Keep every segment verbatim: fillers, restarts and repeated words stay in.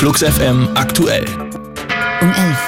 Flux F M aktuell. Um elf.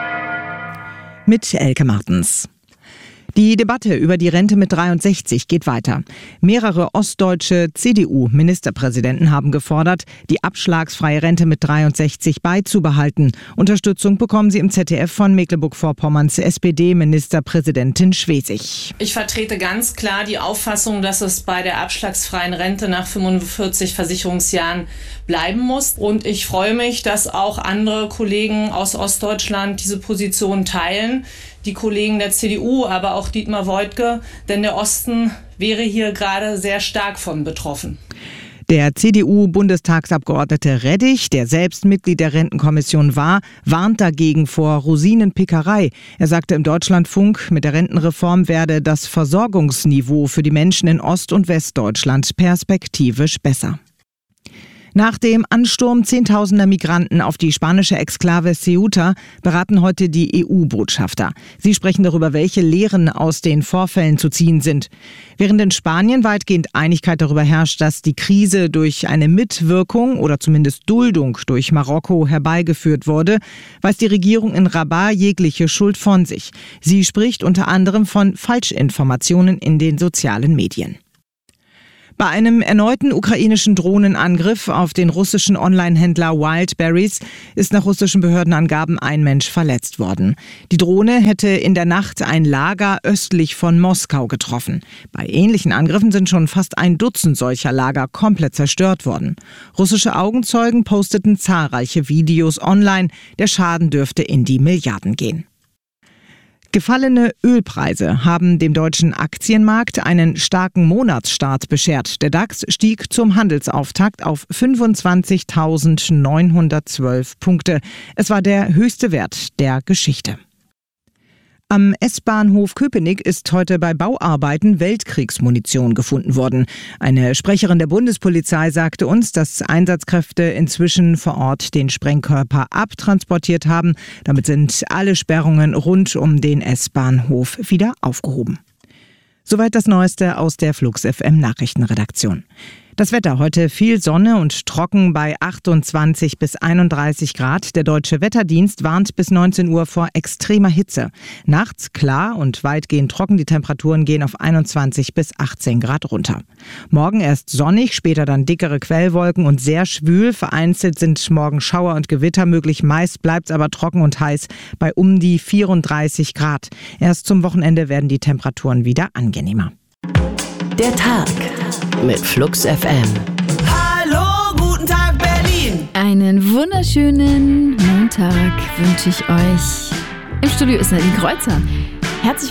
Mit Elke Martens. Die Debatte über die Rente mit dreiundsechzig geht weiter. Mehrere ostdeutsche C D U-Ministerpräsidenten haben gefordert, die abschlagsfreie Rente mit dreiundsechzig beizubehalten. Unterstützung bekommen sie im Z D F von Mecklenburg-Vorpommerns S P D-Ministerpräsidentin Schwesig. Ich vertrete ganz klar die Auffassung, dass es bei der abschlagsfreien Rente nach fünfundvierzig Versicherungsjahren bleiben muss. Und ich freue mich, dass auch andere Kollegen aus Ostdeutschland diese Position teilen. Die Kollegen der C D U, aber auch Dietmar Woidke, denn der Osten wäre hier gerade sehr stark von betroffen. Der C D U-Bundestagsabgeordnete Reddich, der selbst Mitglied der Rentenkommission war, warnt dagegen vor Rosinenpickerei. Er sagte im Deutschlandfunk, mit der Rentenreform werde das Versorgungsniveau für die Menschen in Ost- und Westdeutschland perspektivisch besser. Nach dem Ansturm zehntausender Migranten auf die spanische Exklave Ceuta beraten heute die E U-Botschafter. Sie sprechen darüber, welche Lehren aus den Vorfällen zu ziehen sind. Während in Spanien weitgehend Einigkeit darüber herrscht, dass die Krise durch eine Mitwirkung oder zumindest Duldung durch Marokko herbeigeführt wurde, weist die Regierung in Rabat jegliche Schuld von sich. Sie spricht unter anderem von Falschinformationen in den sozialen Medien. Bei einem erneuten ukrainischen Drohnenangriff auf den russischen Online-Händler Wildberries ist nach russischen Behördenangaben ein Mensch verletzt worden. Die Drohne hätte in der Nacht ein Lager östlich von Moskau getroffen. Bei ähnlichen Angriffen sind schon fast ein Dutzend solcher Lager komplett zerstört worden. Russische Augenzeugen posteten zahlreiche Videos online. Der Schaden dürfte in die Milliarden gehen. Gefallene Ölpreise haben dem deutschen Aktienmarkt einen starken Monatsstart beschert. Der DAX stieg zum Handelsauftakt auf fünfundzwanzigtausendneunhundertzwölf Punkte. Es war der höchste Wert der Geschichte. Am S-Bahnhof Köpenick ist heute bei Bauarbeiten Weltkriegsmunition gefunden worden. Eine Sprecherin der Bundespolizei sagte uns, dass Einsatzkräfte inzwischen vor Ort den Sprengkörper abtransportiert haben. Damit sind alle Sperrungen rund um den S-Bahnhof wieder aufgehoben. Soweit das Neueste aus der Flux F M Nachrichtenredaktion. Das Wetter heute viel Sonne und trocken bei achtundzwanzig bis einunddreißig Grad. Der Deutsche Wetterdienst warnt bis neunzehn Uhr vor extremer Hitze. Nachts klar und weitgehend trocken. Die Temperaturen gehen auf einundzwanzig bis achtzehn Grad runter. Morgen erst sonnig, später dann dickere Quellwolken und sehr schwül. Vereinzelt sind morgen Schauer und Gewitter möglich. Meist bleibt es aber trocken und heiß bei um die vierunddreißig Grad. Erst zum Wochenende werden die Temperaturen wieder angenehmer. Der Tag mit Flux F M. Hallo, guten Tag Berlin. Einen wunderschönen Montag wünsche ich euch. Im Studio ist Nadine Kreuzer. Herzlich